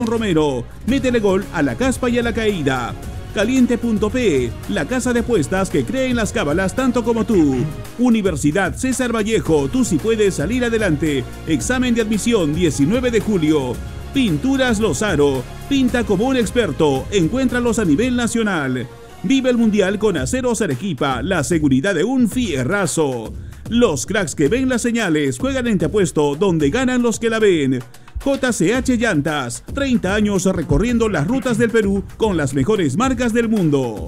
Romero, métele gol a la caspa y a la caída. Caliente.p, la casa de apuestas que cree en las cábalas tanto como tú. Universidad César Vallejo, tú sí puedes salir adelante. Examen de admisión 19 de julio. Pinturas Lozaro, pinta como un experto, encuéntralos a nivel nacional. Vive el mundial con Aceros Arequipa, la seguridad de un fierrazo. Los cracks que ven las señales juegan en Te Apuesto, donde ganan los que la ven. JCH Llantas, 30 años recorriendo las rutas del Perú con las mejores marcas del mundo.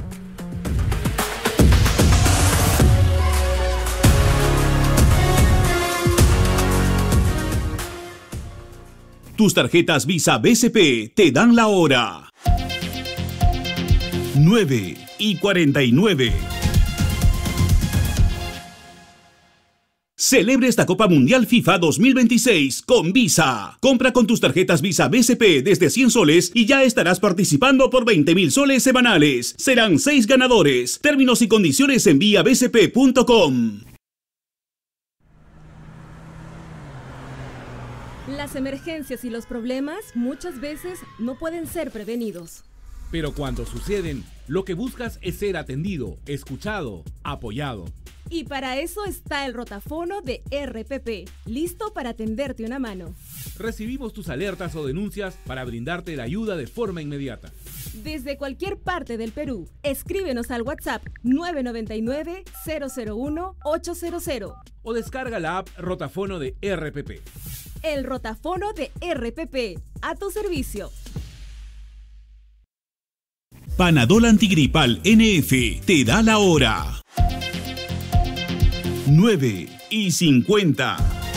Tus tarjetas Visa BCP te dan la hora. 9:49. Celebre esta Copa Mundial FIFA 2026 con Visa. Compra con tus tarjetas Visa BCP desde 100 soles y ya estarás participando por 20.000 soles semanales. Serán 6 ganadores. Términos y condiciones en viabcp.com. Las emergencias y los problemas muchas veces no pueden ser prevenidos. Pero cuando suceden, lo que buscas es ser atendido, escuchado, apoyado. Y para eso está el rotafono de RPP, listo para tenderte una mano. Recibimos tus alertas o denuncias para brindarte la ayuda de forma inmediata. Desde cualquier parte del Perú, escríbenos al WhatsApp 999-001-800. O descarga la app Rotafono de RPP. El rotafono de RPP, a tu servicio. Panadol Antigripal NF te da la hora. 9:50.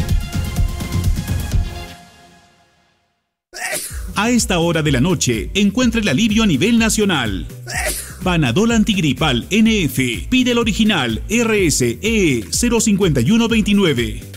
A esta hora de la noche, encuentra el alivio a nivel nacional. Panadol Antigripal NF. Pide el original RSE 05129.